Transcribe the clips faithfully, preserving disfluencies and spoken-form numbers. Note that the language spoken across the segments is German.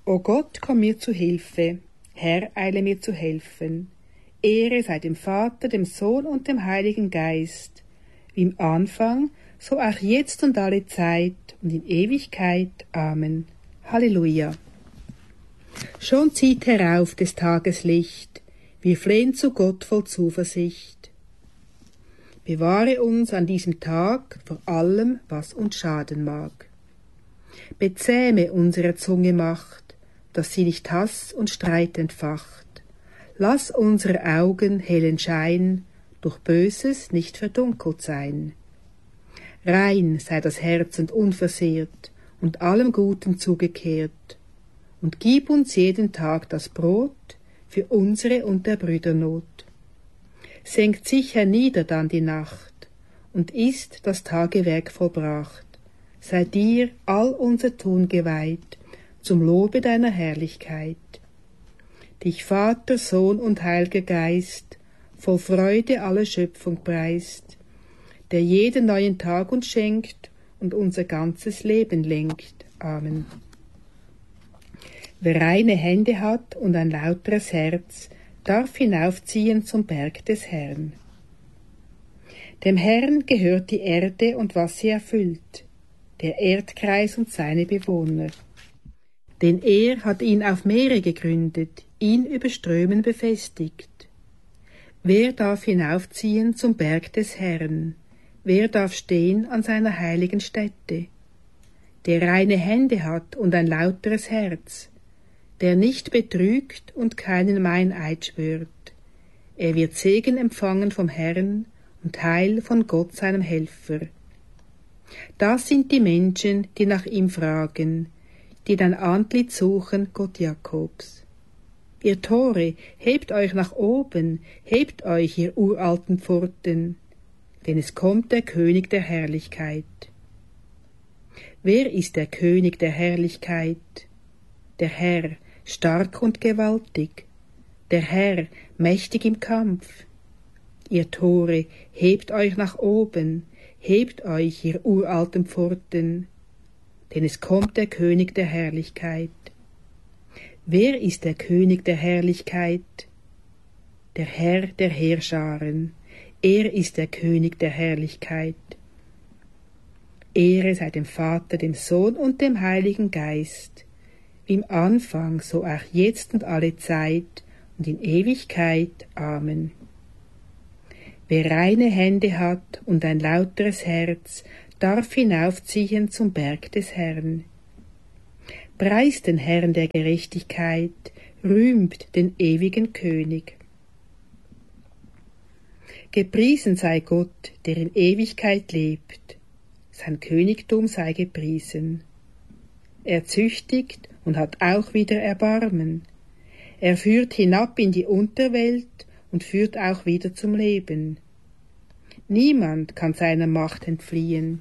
O Gott, komm mir zu Hilfe, Herr, eile mir zu helfen. Ehre sei dem Vater, dem Sohn und dem Heiligen Geist, wie im Anfang, so auch jetzt und alle Zeit und in Ewigkeit. Amen. Halleluja. Schon zieht herauf des Tages Licht, wir flehen zu Gott voll Zuversicht. Bewahre uns an diesem Tag vor allem, was uns schaden mag. Bezähme unsere Zunge Macht, dass sie nicht Hass und Streit entfacht. Lass unsere Augen hellen Schein, durch Böses nicht verdunkelt sein. Rein sei das Herz und unversehrt und allem Guten zugekehrt. Und gib uns jeden Tag das Brot für unsere und der Brüder Not. Senkt sich hernieder dann die Nacht und ist das Tagewerk vollbracht. Sei dir all unser Tun geweiht, zum Lobe deiner Herrlichkeit. Dich Vater, Sohn und Heiliger Geist, voll Freude alle Schöpfung preist, der jeden neuen Tag uns schenkt und unser ganzes Leben lenkt. Amen. Wer reine Hände hat und ein lauteres Herz, darf hinaufziehen zum Berg des Herrn. Dem Herrn gehört die Erde und was sie erfüllt, der Erdkreis und seine Bewohner. Denn er hat ihn auf Meere gegründet, ihn über Strömen befestigt. Wer darf hinaufziehen zum Berg des Herrn? Wer darf stehen an seiner heiligen Stätte? Der reine Hände hat und ein lauteres Herz, der nicht betrügt und keinen Meineid schwört. Er wird Segen empfangen vom Herrn und Heil von Gott seinem Helfer. Das sind die Menschen, die nach ihm fragen, die dein Antlitz suchen, Gott Jakobs. Ihr Tore, hebt euch nach oben, hebt euch, ihr uralten Pforten, denn es kommt der König der Herrlichkeit. Wer ist der König der Herrlichkeit? Der Herr, stark und gewaltig, der Herr, mächtig im Kampf. Ihr Tore, hebt euch nach oben, hebt euch, ihr uralten Pforten, denn es kommt der König der Herrlichkeit. Wer ist der König der Herrlichkeit? Der Herr der Heerscharen, er ist der König der Herrlichkeit. Ehre sei dem Vater, dem Sohn und dem Heiligen Geist, wie im Anfang, so auch jetzt und alle Zeit und in Ewigkeit. Amen. Wer reine Hände hat und ein lauteres Herz, darf hinaufziehen zum Berg des Herrn. Preist den Herrn der Gerechtigkeit, rühmt den ewigen König. Gepriesen sei Gott, der in Ewigkeit lebt, sein Königtum sei gepriesen. Er züchtigt und hat auch wieder Erbarmen. Er führt hinab in die Unterwelt und führt auch wieder zum Leben. Niemand kann seiner Macht entfliehen.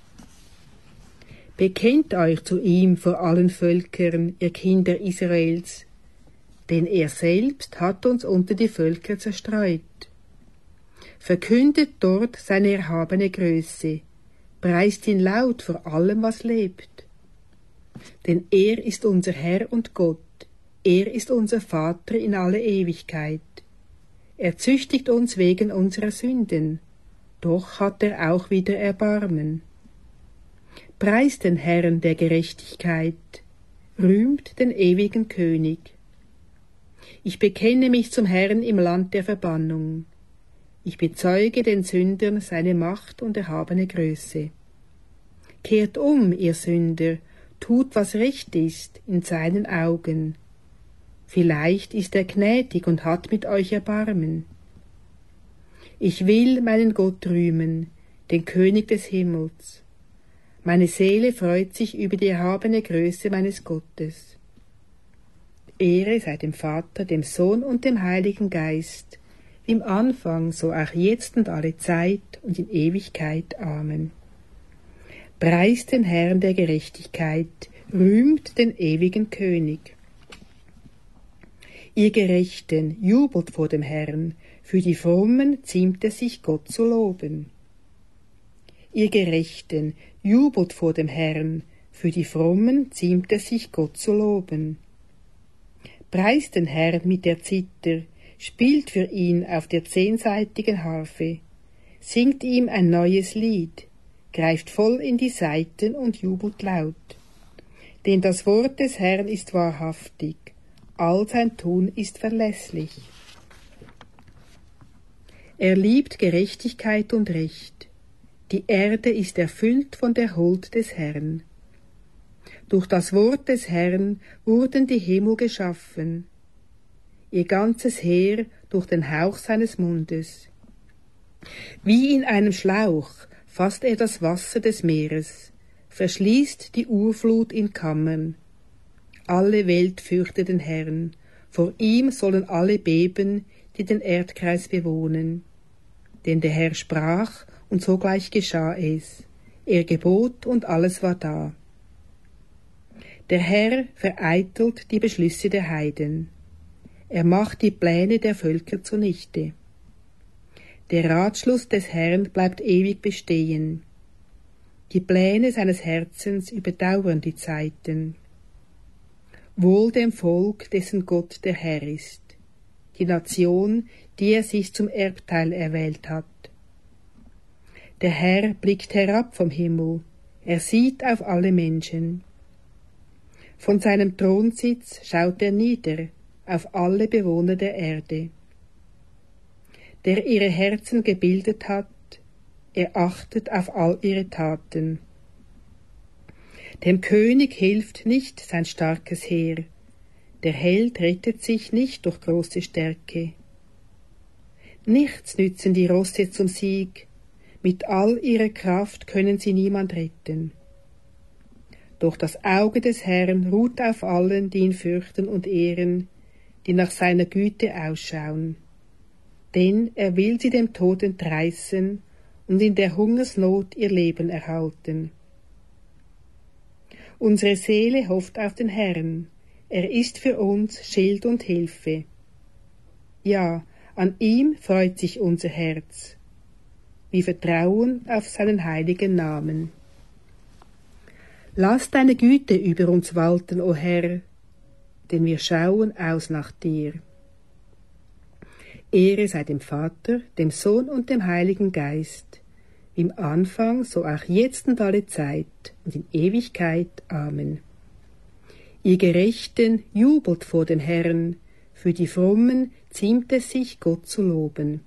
Bekennt euch zu ihm vor allen Völkern, ihr Kinder Israels, denn er selbst hat uns unter die Völker zerstreut. Verkündet dort seine erhabene Größe, preist ihn laut vor allem, was lebt. Denn er ist unser Herr und Gott, er ist unser Vater in alle Ewigkeit. Er züchtigt uns wegen unserer Sünden, doch hat er auch wieder Erbarmen. Preist den Herrn der Gerechtigkeit, rühmt den ewigen König. Ich bekenne mich zum Herrn im Land der Verbannung. Ich bezeuge den Sündern seine Macht und erhabene Größe. Kehrt um, ihr Sünder, tut, was recht ist in seinen Augen. Vielleicht ist er gnädig und hat mit euch Erbarmen. Ich will meinen Gott rühmen, den König des Himmels. Meine Seele freut sich über die erhabene Größe meines Gottes. Ehre sei dem Vater, dem Sohn und dem Heiligen Geist, wie im Anfang, so auch jetzt und alle Zeit und in Ewigkeit. Amen. Preist den Herrn der Gerechtigkeit, rühmt den ewigen König. Ihr Gerechten, jubelt vor dem Herrn, für die Frommen ziemt es sich, Gott zu loben. Ihr Gerechten, jubelt vor dem Herrn, für die Frommen ziemt es sich, Gott zu loben. Preist den Herrn mit der Zither, spielt für ihn auf der zehnsaitigen Harfe, singt ihm ein neues Lied, greift voll in die Saiten und jubelt laut. Denn das Wort des Herrn ist wahrhaftig, all sein Tun ist verlässlich. Er liebt Gerechtigkeit und Recht, die Erde ist erfüllt von der Huld des Herrn. Durch das Wort des Herrn wurden die Himmel geschaffen, ihr ganzes Heer durch den Hauch seines Mundes. Wie in einem Schlauch fasst er das Wasser des Meeres, verschließt die Urflut in Kammern. Alle Welt fürchte den Herrn, vor ihm sollen alle beben, die den Erdkreis bewohnen. Denn der Herr sprach, und sogleich geschah es. Er gebot, und alles war da. Der Herr vereitelt die Beschlüsse der Heiden. Er macht die Pläne der Völker zunichte. Der Ratschluss des Herrn bleibt ewig bestehen. Die Pläne seines Herzens überdauern die Zeiten. Wohl dem Volk, dessen Gott der Herr ist, die Nation, die er sich zum Erbteil erwählt hat. Der Herr blickt herab vom Himmel, er sieht auf alle Menschen. Von seinem Thronsitz schaut er nieder auf alle Bewohner der Erde. Der ihre Herzen gebildet hat, er achtet auf all ihre Taten. Dem König hilft nicht sein starkes Heer, der Held rettet sich nicht durch große Stärke. Nichts nützen die Rosse zum Sieg, mit all ihrer Kraft können sie niemand retten. Doch das Auge des Herrn ruht auf allen, die ihn fürchten und ehren, die nach seiner Güte ausschauen. Denn er will sie dem Tod entreißen und in der Hungersnot ihr Leben erhalten. Unsere Seele hofft auf den Herrn, er ist für uns Schild und Hilfe. Ja, an ihm freut sich unser Herz. Wir vertrauen auf seinen heiligen Namen. Lass deine Güte über uns walten, o Herr, denn wir schauen aus nach dir. Ehre sei dem Vater, dem Sohn und dem Heiligen Geist, im Anfang, so auch jetzt und alle Zeit und in Ewigkeit. Amen. Ihr Gerechten, jubelt vor den Herrn, für die Frommen ziemt es sich, Gott zu loben.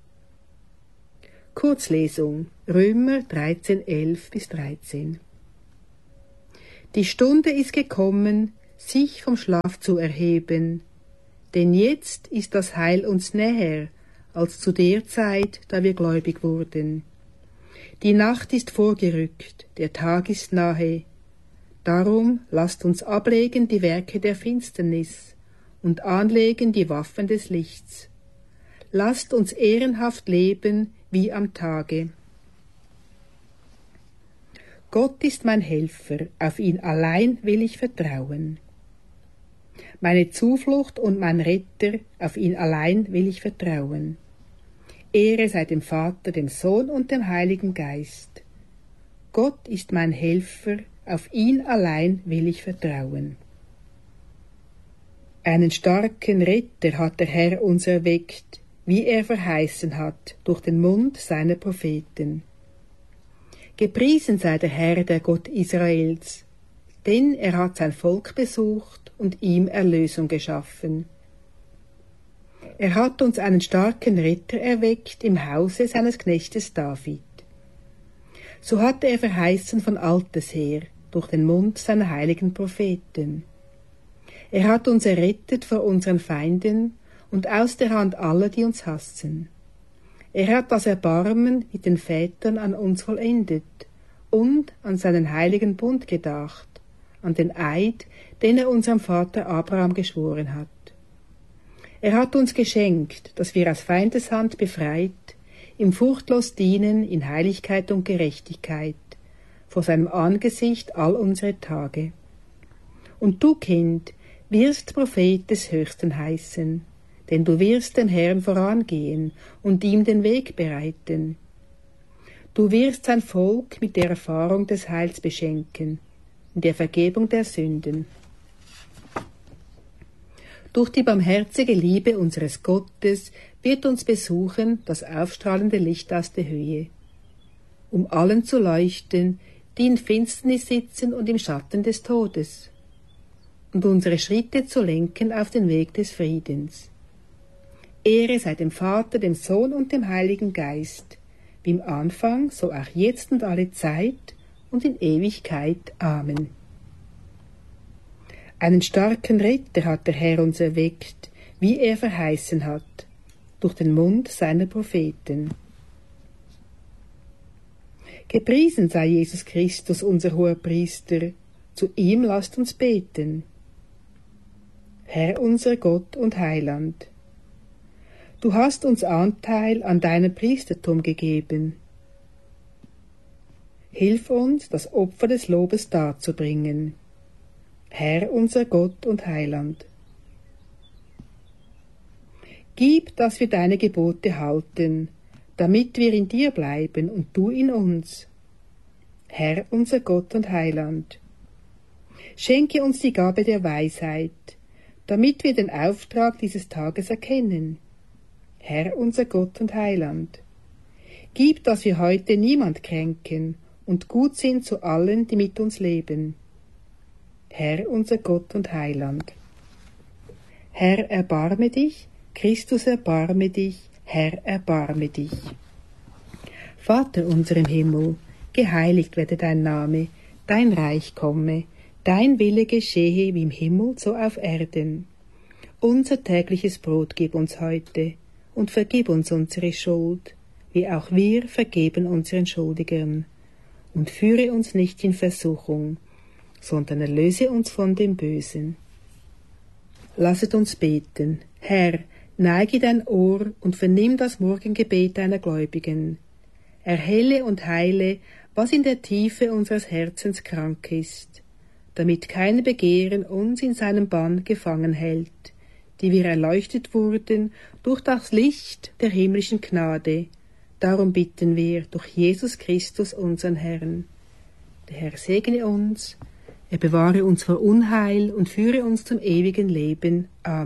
Kurzlesung, Römer dreizehn, elf bis dreizehn. Die Stunde ist gekommen, sich vom Schlaf zu erheben, denn jetzt ist das Heil uns näher, als zu der Zeit, da wir gläubig wurden. Die Nacht ist vorgerückt, der Tag ist nahe. Darum lasst uns ablegen die Werke der Finsternis und anlegen die Waffen des Lichts. Lasst uns ehrenhaft leben wie am Tage. Gott ist mein Helfer, auf ihn allein will ich vertrauen. Meine Zuflucht und mein Retter, auf ihn allein will ich vertrauen. Ehre sei dem Vater, dem Sohn und dem Heiligen Geist. Gott ist mein Helfer, auf ihn allein will ich vertrauen. Einen starken Retter hat der Herr uns erweckt, wie er verheißen hat, durch den Mund seiner Propheten. Gepriesen sei der Herr, der Gott Israels, denn er hat sein Volk besucht und ihm Erlösung geschaffen. Er hat uns einen starken Retter erweckt im Hause seines Knechtes David. So hat er verheißen von alters her, durch den Mund seiner heiligen Propheten. Er hat uns errettet vor unseren Feinden und aus der Hand aller, die uns hassen. Er hat das Erbarmen mit den Vätern an uns vollendet und an seinen heiligen Bund gedacht, an den Eid, den er unserem Vater Abraham geschworen hat. Er hat uns geschenkt, dass wir aus Feindeshand befreit, ihm furchtlos dienen in Heiligkeit und Gerechtigkeit, vor seinem Angesicht all unsere Tage. Und du, Kind, wirst Prophet des Höchsten heißen, denn du wirst dem Herrn vorangehen und ihm den Weg bereiten. Du wirst sein Volk mit der Erfahrung des Heils beschenken, in der Vergebung der Sünden. Durch die barmherzige Liebe unseres Gottes wird uns besuchen das aufstrahlende Licht aus der Höhe, um allen zu leuchten, die in Finsternis sitzen und im Schatten des Todes, und unsere Schritte zu lenken auf den Weg des Friedens. Ehre sei dem Vater, dem Sohn und dem Heiligen Geist, wie im Anfang, so auch jetzt und alle Zeit und in Ewigkeit. Amen. Einen starken Retter hat der Herr uns erweckt, wie er verheißen hat, durch den Mund seiner Propheten. Gepriesen sei Jesus Christus, unser Hoherpriester, zu ihm lasst uns beten. Herr unser Gott und Heiland, du hast uns Anteil an deinem Priestertum gegeben. Hilf uns, das Opfer des Lobes darzubringen. Herr unser Gott und Heiland. Gib, dass wir deine Gebote halten, damit wir in dir bleiben und du in uns. Herr unser Gott und Heiland. Schenke uns die Gabe der Weisheit, damit wir den Auftrag dieses Tages erkennen. Herr unser Gott und Heiland. Gib, dass wir heute niemand kränken und gut sind zu allen, die mit uns leben. Herr unser Gott und Heiland. Herr, erbarme dich, Christus, erbarme dich, Herr, erbarme dich. Vater unser im Himmel, geheiligt werde dein Name, dein Reich komme, dein Wille geschehe wie im Himmel, so auf Erden. Unser tägliches Brot gib uns heute und vergib uns unsere Schuld, wie auch wir vergeben unseren Schuldigern. Und führe uns nicht in Versuchung, sondern erlöse uns von dem Bösen. Lasset uns beten. Herr, neige dein Ohr und vernimm das Morgengebet deiner Gläubigen. Erhelle und heile, was in der Tiefe unseres Herzens krank ist, damit kein Begehren uns in seinem Bann gefangen hält, die wir erleuchtet wurden durch das Licht der himmlischen Gnade. Darum bitten wir durch Jesus Christus, unseren Herrn. Der Herr segne uns, er bewahre uns vor Unheil und führe uns zum ewigen Leben. Amen.